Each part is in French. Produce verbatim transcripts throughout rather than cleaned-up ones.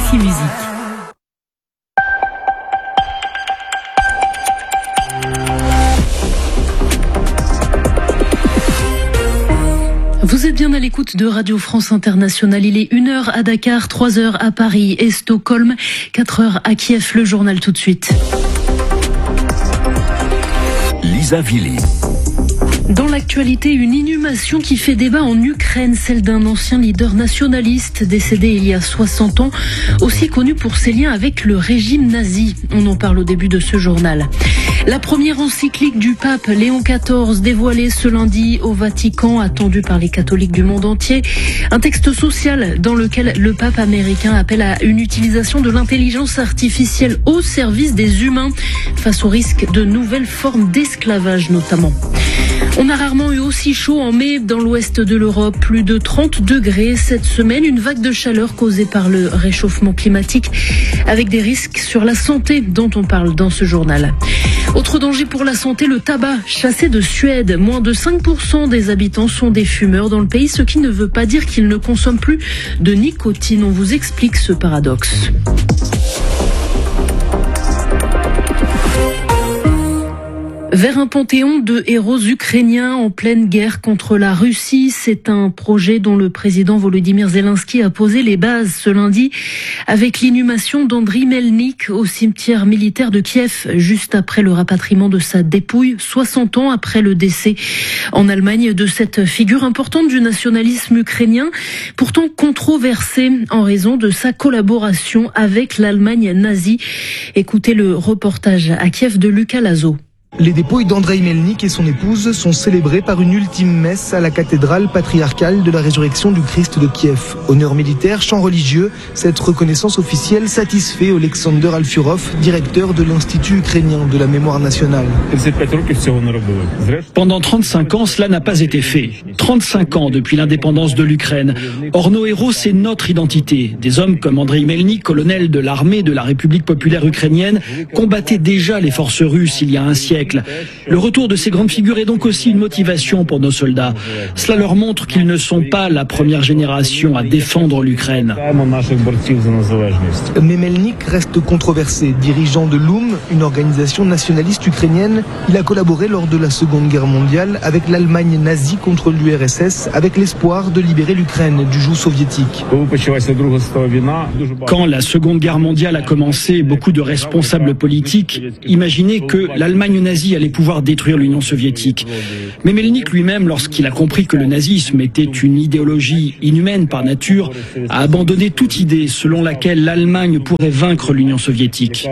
C Musique. Vous êtes bien à l'écoute de Radio France Internationale. Il est une heure à Dakar, trois heures à Paris et Stockholm, quatre heures à Kiev. Le journal tout de suite. Lisa Vili. Dans l'actualité, une inhumation qui fait débat en Ukraine, celle d'un ancien leader nationaliste décédé il y a soixante ans, aussi connu pour ses liens avec le régime nazi. On en parle au début de ce journal. La première encyclique du pape Léon quatorze dévoilée ce lundi au Vatican, attendue par les catholiques du monde entier. Un texte social dans lequel le pape américain appelle à une utilisation de l'intelligence artificielle au service des humains face au risque de nouvelles formes d'esclavage notamment. On a rarement eu aussi chaud en mai dans l'ouest de l'Europe, plus de trente degrés cette semaine, une vague de chaleur causée par le réchauffement climatique avec des risques sur la santé dont on parle dans ce journal. Autre danger pour la santé, le tabac chassé de Suède. Moins de cinq pour cent des habitants sont des fumeurs dans le pays, ce qui ne veut pas dire qu'ils ne consomment plus de nicotine. On vous explique ce paradoxe. Vers un panthéon de héros ukrainiens en pleine guerre contre la Russie, c'est un projet dont le président Volodymyr Zelensky a posé les bases ce lundi avec l'inhumation d'Andriy Melnik au cimetière militaire de Kiev juste après le rapatriement de sa dépouille, soixante ans après le décès en Allemagne de cette figure importante du nationalisme ukrainien, pourtant controversée en raison de sa collaboration avec l'Allemagne nazie. Écoutez le reportage à Kiev de Lucas Lazo. Les dépouilles d'Andriy Melnik et son épouse sont célébrées par une ultime messe à la cathédrale patriarcale de la résurrection du Christ de Kiev. Honneur militaire, chant religieux, cette reconnaissance officielle satisfait Oleksandr Alfurov, directeur de l'Institut ukrainien de la mémoire nationale. Pendant trente-cinq ans, cela n'a pas été fait. trente-cinq ans depuis l'indépendance de l'Ukraine. Or, nos héros, c'est notre identité. Des hommes comme Andriy Melnik, colonel de l'armée de la République populaire ukrainienne, combattaient déjà les forces russes il y a un siècle. Le retour de ces grandes figures est donc aussi une motivation pour nos soldats. Cela leur montre qu'ils ne sont pas la première génération à défendre l'Ukraine. Mais Melnik reste controversé. Dirigeant de l'U M, une organisation nationaliste ukrainienne, il a collaboré lors de la Seconde Guerre mondiale avec l'Allemagne nazie contre l'U R S S, avec l'espoir de libérer l'Ukraine du joug soviétique. Quand la Seconde Guerre mondiale a commencé, beaucoup de responsables politiques imaginaient que l'Allemagne nazie allait pouvoir détruire l'Union soviétique. Mais Melnik lui-même, lorsqu'il a compris que le nazisme était une idéologie inhumaine par nature, a abandonné toute idée selon laquelle l'Allemagne pourrait vaincre l'Union soviétique.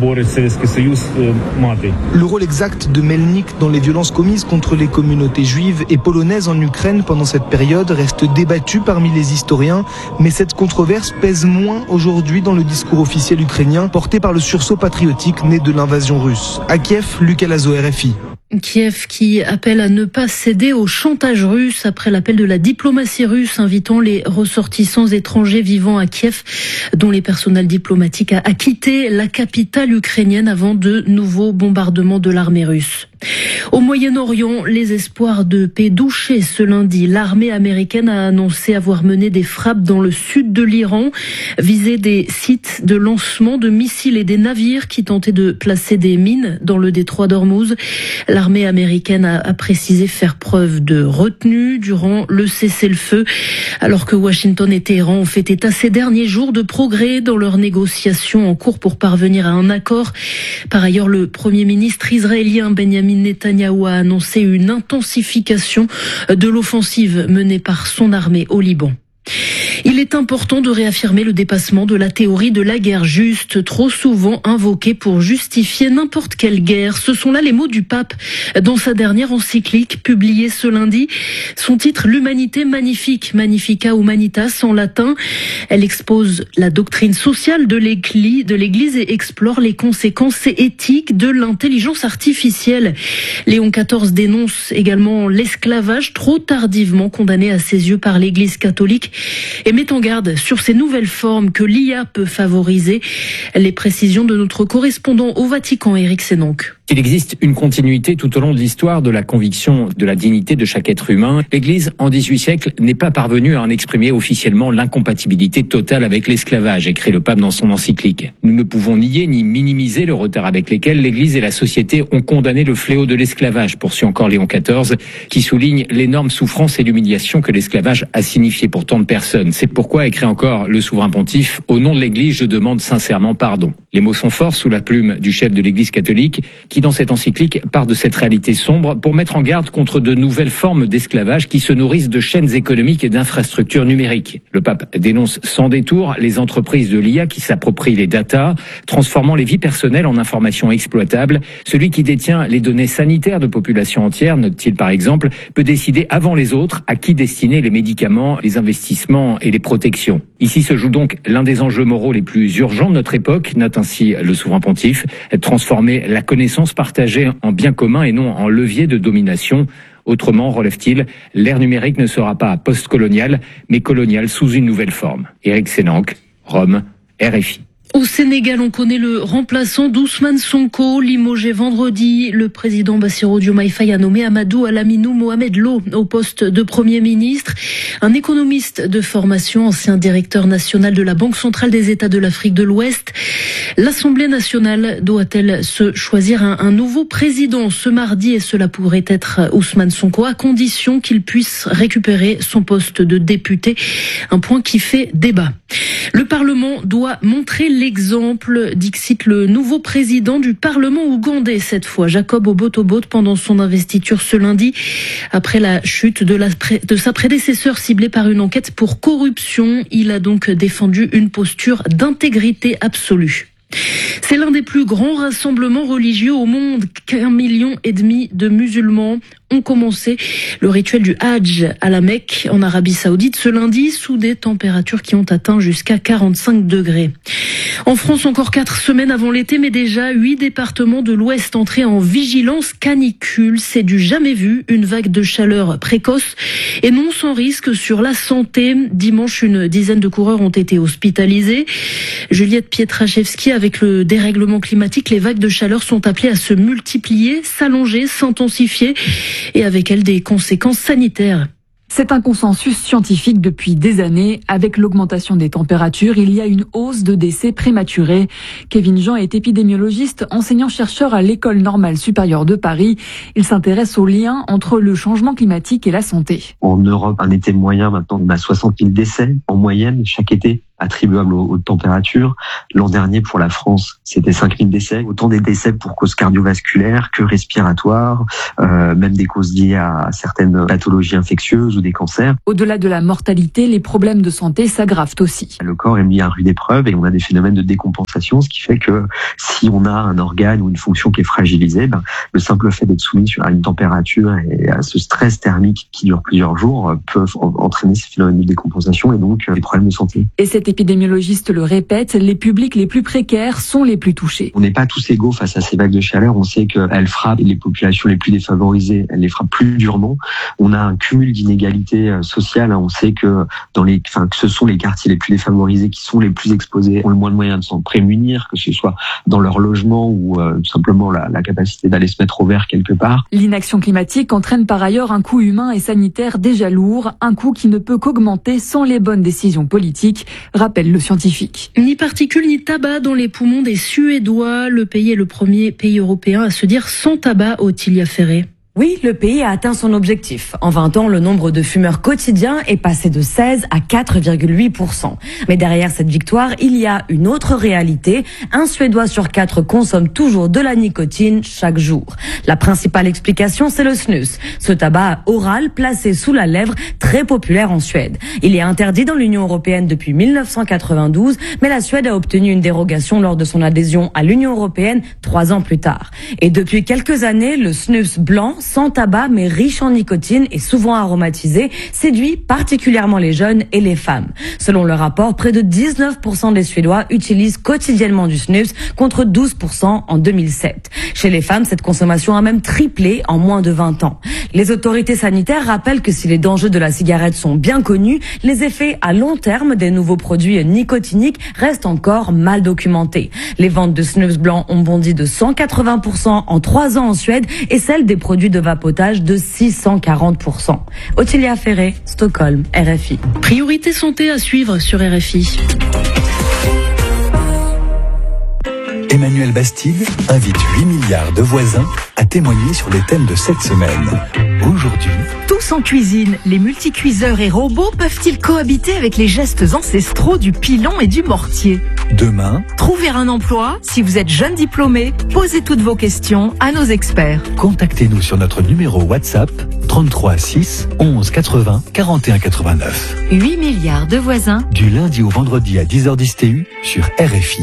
Le rôle exact de Melnik dans les violences commises contre les communautés juives et polonaises en Ukraine pendant cette période reste débattu parmi les historiens, mais cette controverse pèse moins aujourd'hui dans le discours officiel ukrainien porté par le sursaut patriotique né de l'invasion russe. À Kiev, Lucas Lazo, R F I. Kiev qui appelle à ne pas céder au chantage russe après l'appel de la diplomatie russe invitant les ressortissants étrangers vivant à Kiev, dont les personnels diplomatiques, à quitter la capitale ukrainienne avant de nouveaux bombardements de l'armée russe. Au Moyen-Orient, les espoirs de paix douchés ce lundi. L'armée américaine a annoncé avoir mené des frappes dans le sud de l'Iran, visé des sites de lancement de missiles et des navires qui tentaient de placer des mines dans le détroit d'Ormuz. L'armée américaine a précisé faire preuve de retenue durant le cessez-le-feu, alors que Washington et Téhéran ont fait état ces derniers jours de progrès dans leurs négociations en cours pour parvenir à un accord. Par ailleurs, le Premier ministre israélien Benjamin Netanyahou a annoncé une intensification de l'offensive menée par son armée au Liban. Il est important de réaffirmer le dépassement de la théorie de la guerre juste, trop souvent invoquée pour justifier n'importe quelle guerre. Ce sont là les mots du pape dans sa dernière encyclique publiée ce lundi. Son titre, l'humanité magnifique, Magnifica Humanitas en latin. Elle expose la doctrine sociale de l'Église, de l'Église et explore les conséquences éthiques de l'intelligence artificielle. Léon quatorze dénonce également l'esclavage trop tardivement condamné à ses yeux par l'Église catholique et met en garde sur ces nouvelles formes que l'I A peut favoriser. Les précisions de notre correspondant au Vatican, Éric Sénanque. Il existe une continuité tout au long de l'histoire de la conviction de la dignité de chaque être humain. L'Église, en dix-huit siècles, n'est pas parvenue à en exprimer officiellement l'incompatibilité totale avec l'esclavage, écrit le pape dans son encyclique. Nous ne pouvons nier ni minimiser le retard avec lesquels l'Église et la société ont condamné le fléau de l'esclavage, poursuit encore Léon quatorze, qui souligne l'énorme souffrance et l'humiliation que l'esclavage a signifié pour tant de personnes. C'est pourquoi, écrit encore le souverain pontife, au nom de l'Église, je demande sincèrement pardon. Les mots sont forts sous la plume du chef de l'Église catholique, qui dans cette encyclique part de cette réalité sombre pour mettre en garde contre de nouvelles formes d'esclavage qui se nourrissent de chaînes économiques et d'infrastructures numériques. Le pape dénonce sans détour les entreprises de l'I A qui s'approprient les datas, transformant les vies personnelles en informations exploitables. Celui qui détient les données sanitaires de populations entières, note-t-il par exemple, peut décider avant les autres à qui destiner les médicaments, les investissements et les protections. Ici se joue donc l'un des enjeux moraux les plus urgents de notre époque, note ainsi le souverain pontife, transformer la connaissance partagée en bien commun et non en levier de domination. Autrement, relève-t-il, l'ère numérique ne sera pas post-coloniale, mais coloniale sous une nouvelle forme. Éric Sénanque, Rome, R F I. Au Sénégal, on connaît le remplaçant d'Ousmane Sonko, limogé vendredi. Le président Bassirou Diomaye Faye a nommé Amadou Alaminou Mohamed Lo au poste de Premier ministre. Un économiste de formation, ancien directeur national de la Banque centrale des États de l'Afrique de l'Ouest. L'Assemblée nationale doit-elle se choisir un, un nouveau président ce mardi, et cela pourrait être Ousmane Sonko, à condition qu'il puisse récupérer son poste de député. Un point qui fait débat. Le Parlement doit montrer l'exemple, dixit le nouveau président du Parlement ougandais cette fois, Jacob Obote-Obote, pendant son investiture ce lundi, après la chute de, la, de sa prédécesseur ciblée par une enquête pour corruption. Il a donc défendu une posture d'intégrité absolue. C'est l'un des plus grands rassemblements religieux au monde. Qu'un million et demi de musulmans ont commencé le rituel du Hajj à la Mecque, en Arabie Saoudite, ce lundi, sous des températures qui ont atteint jusqu'à quarante-cinq degrés. En France, encore quatre semaines avant l'été, mais déjà huit départements de l'Ouest entrés en vigilance canicule. C'est du jamais vu, une vague de chaleur précoce et non sans risque sur la santé. Dimanche, une dizaine de coureurs ont été hospitalisés. Juliette Pietraszewski, avec le dérèglement climatique, les vagues de chaleur sont appelées à se multiplier, s'allonger, s'intensifier, et avec elles des conséquences sanitaires. C'est un consensus scientifique depuis des années. Avec l'augmentation des températures, il y a une hausse de décès prématurés. Kevin Jean est épidémiologiste, enseignant-chercheur à l'École normale supérieure de Paris. Il s'intéresse au lien entre le changement climatique et la santé. En Europe, un été moyen, maintenant, on a soixante mille décès en moyenne chaque été, attribuables aux hautes températures. L'an dernier, pour la France, c'était cinq mille décès. Autant des décès pour causes cardiovasculaires que respiratoires, euh, même des causes liées à certaines pathologies infectieuses ou des cancers. Au-delà de la mortalité, les problèmes de santé s'aggravent aussi. Le corps est mis à rude épreuve et on a des phénomènes de décompensation, ce qui fait que si on a un organe ou une fonction qui est fragilisée, ben, le simple fait d'être soumis à une température et à ce stress thermique qui dure plusieurs jours peut entraîner ces phénomènes de décompensation et donc des problèmes de santé. Et cet épidémiologiste le répète, les publics les plus précaires sont les plus touchés. On n'est pas tous égaux face à ces vagues de chaleur. On sait qu'elles frappent les populations les plus défavorisées, elles les frappent plus durement. On a un cumul d'inégalités sociales. On sait que dans les, enfin, que ce sont les quartiers les plus défavorisés qui sont les plus exposés, ont le moins de moyens de s'en prémunir, que ce soit dans leur logement ou euh, tout simplement la, la capacité d'aller se mettre au vert quelque part. L'inaction climatique entraîne par ailleurs un coût humain et sanitaire déjà lourd, un coût qui ne peut qu'augmenter sans les bonnes décisions politiques, rappelle le scientifique. Ni particules ni tabac dans les poumons des Suédois. Le pays est le premier pays européen à se dire sans tabac, Ottilia Ferré. Oui, le pays a atteint son objectif. En vingt ans, le nombre de fumeurs quotidiens est passé de seize à quatre virgule huit pour cent. Mais derrière cette victoire, il y a une autre réalité. Un Suédois sur quatre consomme toujours de la nicotine chaque jour. La principale explication, c'est le snus, ce tabac oral placé sous la lèvre, très populaire en Suède. Il est interdit dans l'Union européenne depuis mille neuf cent quatre-vingt-douze, mais la Suède a obtenu une dérogation lors de son adhésion à l'Union européenne trois ans plus tard. Et depuis quelques années, le snus blanc sans tabac mais riche en nicotine et souvent aromatisé, séduit particulièrement les jeunes et les femmes. Selon le rapport, près de dix-neuf pour cent des Suédois utilisent quotidiennement du snus contre douze pour cent en deux mille sept. Chez les femmes, cette consommation a même triplé en moins de vingt ans. Les autorités sanitaires rappellent que si les dangers de la cigarette sont bien connus, les effets à long terme des nouveaux produits nicotiniques restent encore mal documentés. Les ventes de snus blanc ont bondi de cent quatre-vingts pour cent en trois ans en Suède et celles des produits de vapotage de six cent quarante pour cent. Ottilia Ferré, Stockholm, R F I. Priorité santé à suivre sur R F I. Emmanuel Bastide invite huit milliards de voisins à témoigner sur les thèmes de cette semaine. Aujourd'hui, tous en cuisine, les multicuiseurs et robots peuvent-ils cohabiter avec les gestes ancestraux du pilon et du mortier? demain, Trouver un emploi, si vous êtes jeune diplômé, posez toutes vos questions à nos experts. contactez-nous sur notre numéro WhatsApp trente-trois six onze quatre-vingts quarante et un quatre-vingt-neuf. huit milliards de voisins. Du lundi au vendredi à dix heures dix T U sur R F I.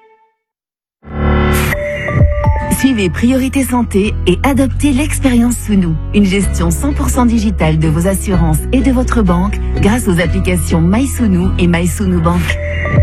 Suivez Priorité Santé et adoptez l'expérience Sounou, une gestion cent pour cent digitale de vos assurances et de votre banque grâce aux applications MySounou et MySounou Bank.